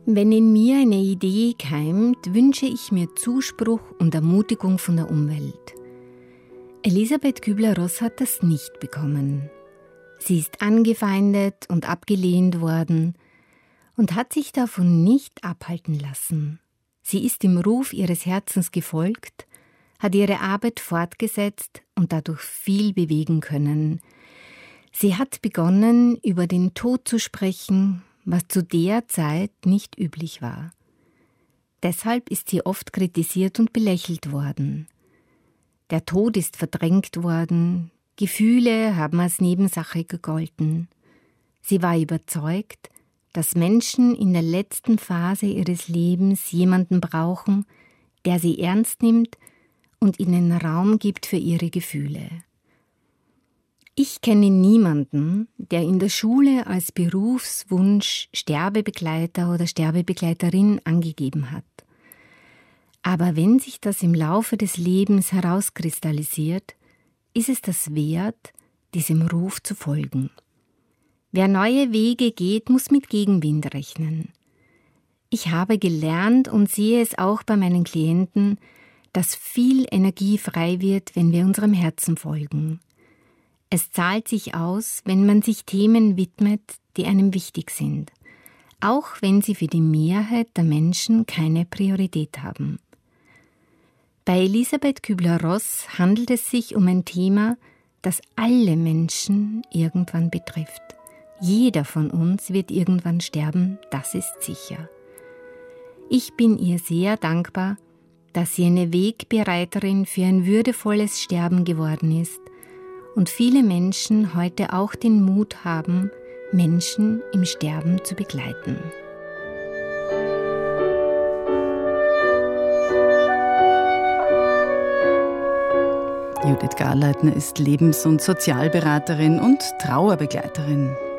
Wenn in mir eine Idee keimt, wünsche ich mir Zuspruch und Ermutigung von der Umwelt. Elisabeth Kübler-Ross hat das nicht bekommen. Sie ist angefeindet und abgelehnt worden und hat sich davon nicht abhalten lassen. Sie ist dem Ruf ihres Herzens gefolgt, hat ihre Arbeit fortgesetzt und dadurch viel bewegen können. Sie hat begonnen, über den Tod zu sprechen, was zu der Zeit nicht üblich war. Deshalb ist sie oft kritisiert und belächelt worden. Der Tod ist verdrängt worden, Gefühle haben als Nebensache gegolten. Sie war überzeugt, dass Menschen in der letzten Phase ihres Lebens jemanden brauchen, der sie ernst nimmt und ihnen Raum gibt für ihre Gefühle. Ich kenne niemanden, der in der Schule als Berufswunsch Sterbebegleiter oder Sterbebegleiterin angegeben hat. Aber wenn sich das im Laufe des Lebens herauskristallisiert, ist es das wert, diesem Ruf zu folgen. Wer neue Wege geht, muss mit Gegenwind rechnen. Ich habe gelernt und sehe es auch bei meinen Klienten, dass viel Energie frei wird, wenn wir unserem Herzen folgen. Es zahlt sich aus, wenn man sich Themen widmet, die einem wichtig sind, auch wenn sie für die Mehrheit der Menschen keine Priorität haben. Bei Elisabeth Kübler-Ross handelt es sich um ein Thema, das alle Menschen irgendwann betrifft. Jeder von uns wird irgendwann sterben, das ist sicher. Ich bin ihr sehr dankbar, dass sie eine Wegbereiterin für ein würdevolles Sterben geworden ist und viele Menschen heute auch den Mut haben, Menschen im Sterben zu begleiten. Judith Garleitner ist Lebens- und Sozialberaterin und Trauerbegleiterin.